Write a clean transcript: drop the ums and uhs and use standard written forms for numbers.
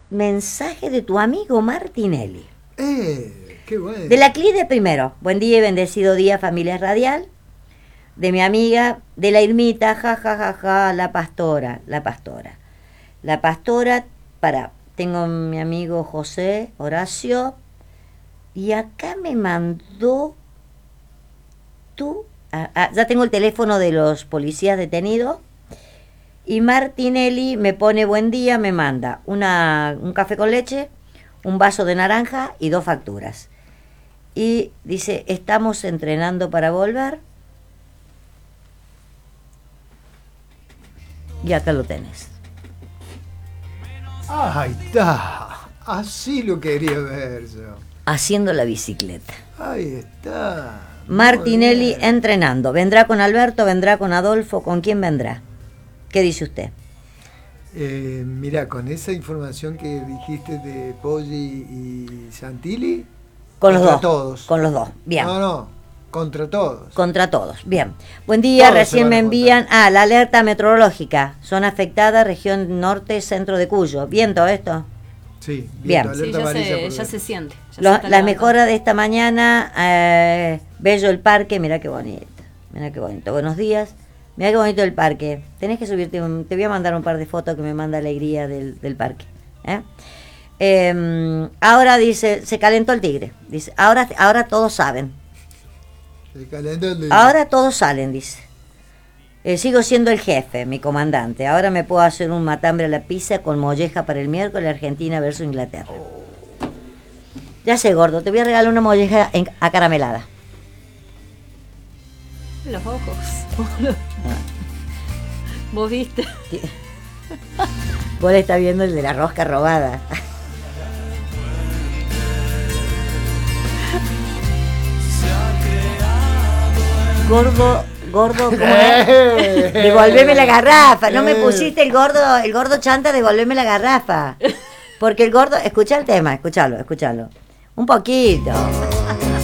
mensaje de tu amigo Martinelli. Qué bueno. De la CLIDE primero. Buen día y bendecido día, familia radial. De mi amiga, de la Irmita, la pastora. Tengo mi amigo José Horacio. Y acá me mandó ya tengo el teléfono de los policías detenidos. Y Martinelli me pone buen día, me manda un café con leche, un vaso de naranja y 2 facturas. Y dice, estamos entrenando para volver. Y acá lo tenés. Ahí está. Así lo quería ver yo. Haciendo la bicicleta. Ahí está. Martinelli entrenando. ¿Vendrá con Alberto? ¿Vendrá con Adolfo? ¿Con quién vendrá? ¿Qué dice usted? Mira, con esa información que dijiste de Poggi y Santilli, con los dos. Todos. Con los dos, bien. No, contra todos. Contra todos, bien. Buen día, Todos recién me envían la alerta meteorológica. Zona afectada, región norte, centro de Cuyo. ¿Bien todo esto? Sí, bien. Sí, ya se siente. La mejora de esta mañana, bello el parque, mirá qué bonito. Buenos días. Mirá qué bonito el parque. Tenés que subirte, te voy a mandar un par de fotos que me manda alegría del parque. Ahora dice, se calentó el tigre. Dice, ahora todos saben. Se calentó el tigre. Ahora todos salen, dice. Sigo siendo el jefe, mi comandante. Ahora me puedo hacer un matambre a la pizza con molleja para el miércoles, Argentina versus Inglaterra. Ya sé, gordo, te voy a regalar una molleja acaramelada. Los ojos. ¿Vos viste? Vos le estás viendo el de la rosca robada. Gordo, ¿cómo es? Devolveme la garrafa. No me pusiste el gordo chanta, devolveme la garrafa. Porque el gordo, escucha el tema, escúchalo. Un poquito.